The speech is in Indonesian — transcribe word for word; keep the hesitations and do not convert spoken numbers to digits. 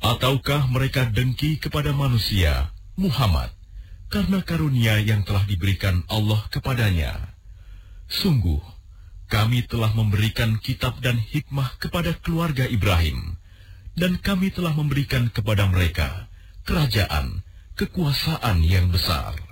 Ataukah mereka dengki kepada manusia, Muhammad, karena karunia yang telah diberikan Allah kepadanya? Sungguh, kami telah memberikan kitab dan hikmah kepada keluarga Ibrahim, dan kami telah memberikan kepada mereka kerajaan, kekuasaan yang besar.